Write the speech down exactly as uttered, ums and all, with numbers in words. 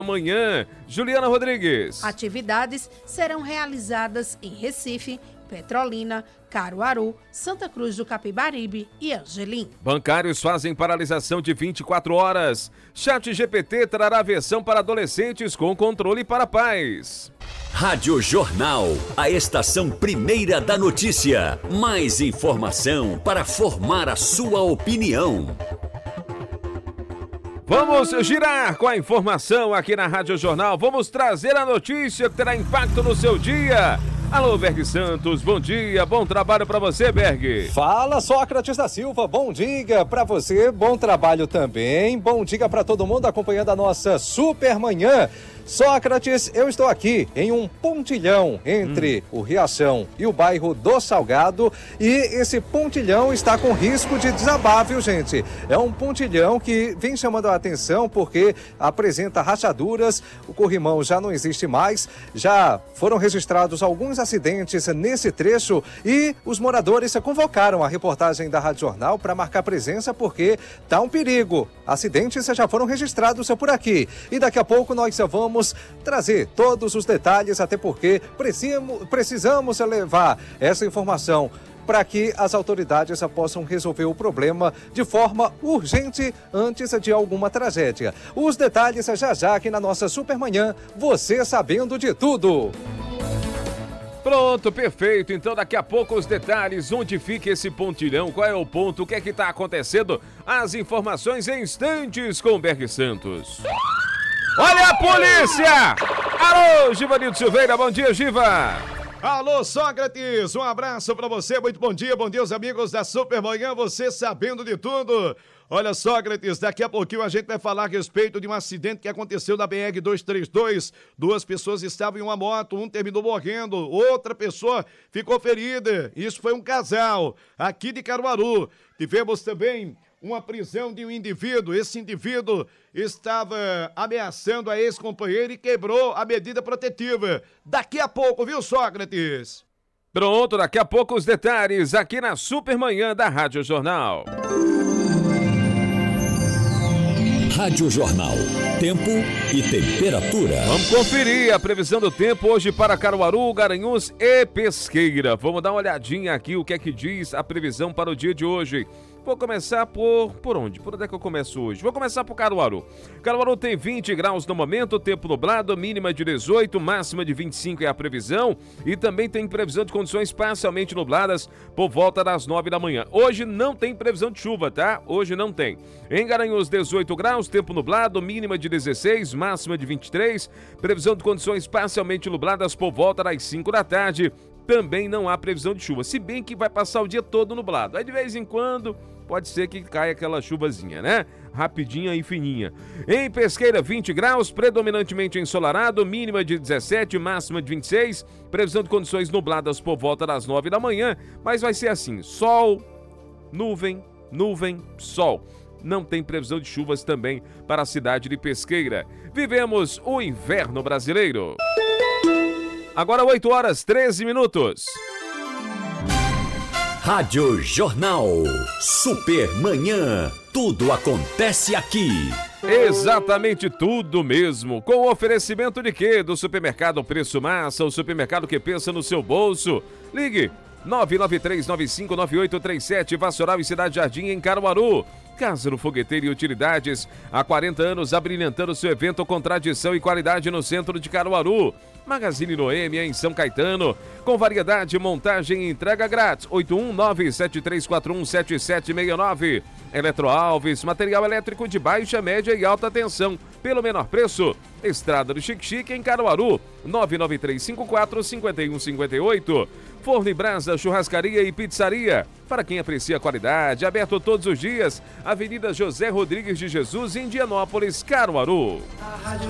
Amanhã, Juliana Rodrigues. Atividades serão realizadas em Recife, Petrolina, Caruaru, Santa Cruz do Capibaribe e Angelim. Bancários fazem paralisação de vinte e quatro horas. Chat G P T trará versão para adolescentes com controle para pais. Rádio Jornal, a estação primeira da notícia. Mais informação para formar a sua opinião. Vamos girar com a informação aqui na Rádio Jornal. Vamos trazer a notícia que terá impacto no seu dia. Alô, Berg Santos, bom dia, bom trabalho para você, Berg. Fala, Sócrates da Silva, bom dia para você, bom trabalho também. Bom dia para todo mundo acompanhando a nossa super manhã. Sócrates, eu estou aqui em um pontilhão entre hum. o Riachão e o bairro do Salgado, e esse pontilhão está com risco de desabar, viu, gente? É um pontilhão que vem chamando a atenção porque apresenta rachaduras, o corrimão já não existe mais, já foram registrados alguns acidentes nesse trecho e os moradores convocaram a reportagem da Rádio Jornal para marcar presença porque tá um perigo. Acidentes já foram registrados por aqui e daqui a pouco nós vamos Vamos trazer todos os detalhes, até porque precisamos, precisamos levar essa informação para que as autoridades possam resolver o problema de forma urgente antes de alguma tragédia. Os detalhes já já aqui na nossa Supermanhã, você sabendo de tudo. Pronto, perfeito. Então daqui a pouco os detalhes, onde fica esse pontilhão, qual é o ponto, o que é que está acontecendo, as informações em instantes com o Berg Santos. Olha a polícia! Alô, Givanildo Silveira, bom dia, Giva! Alô, Sócrates, um abraço pra você, muito bom dia, bom dia, os amigos da Supermanhã, você sabendo de tudo. Olha, Sócrates, daqui a pouquinho a gente vai falar a respeito de um acidente que aconteceu na B R duzentos e trinta e dois. Duas pessoas estavam em uma moto, um terminou morrendo, outra pessoa ficou ferida. Isso foi um casal aqui de Caruaru. Tivemos também uma prisão de um indivíduo. Esse indivíduo estava ameaçando a ex-companheira e quebrou a medida protetiva. Daqui a pouco, viu, Sócrates? Pronto, daqui a pouco os detalhes aqui na Supermanhã da Rádio Jornal. Rádio Jornal, tempo e temperatura. Vamos conferir a previsão do tempo hoje para Caruaru, Garanhuns e Pesqueira. Vamos dar uma olhadinha aqui o que é que diz a previsão para o dia de hoje. Vou começar por... por onde? Por onde é que eu começo hoje? Vou começar por Caruaru. Caruaru tem vinte graus no momento, tempo nublado, mínima de dezoito, máxima de vinte e cinco é a previsão. E também tem previsão de condições parcialmente nubladas por volta das nove da manhã. Hoje não tem previsão de chuva, tá? Hoje não tem. Em Garanhuns, dezoito graus, tempo nublado, mínima de dezesseis, máxima de vinte e três. Previsão de condições parcialmente nubladas por volta das cinco da tarde. Também não há previsão de chuva, se bem que vai passar o dia todo nublado. Aí de vez em quando pode ser que caia aquela chuvazinha, né? Rapidinha e fininha. Em Pesqueira, vinte graus, predominantemente ensolarado, mínima de dezessete, máxima de vinte e seis. Previsão de condições nubladas por volta das nove da manhã, mas vai ser assim, sol, nuvem, nuvem, sol. Não tem previsão de chuvas também para a cidade de Pesqueira. Vivemos o inverno brasileiro. Agora oito horas, treze minutos. Rádio Jornal, Supermanhã, tudo acontece aqui. Exatamente tudo mesmo. Com o oferecimento de quê? Do supermercado Preço Massa, o supermercado que pensa no seu bolso. Ligue nove nove três nove cinco nove oito três sete, Vassoural e Cidade Jardim em Caruaru. Casa no Fogueteiro e Utilidades, há quarenta anos abrilhantando seu evento com tradição e qualidade no centro de Caruaru. Magazine Noêmia em São Caetano, com variedade, montagem e entrega grátis. oito um nove sete três quatro um sete sete seis nove. Eletroalves, material elétrico de baixa, média e alta tensão, pelo menor preço. Estrada do Chique Chique em Caruaru, nove nove três cinco quatro cinco um cinco oito. Forno e Brasa, churrascaria e pizzaria. Para quem aprecia a qualidade, aberto todos os dias. Avenida José Rodrigues de Jesus, em Indianópolis, Caruaru.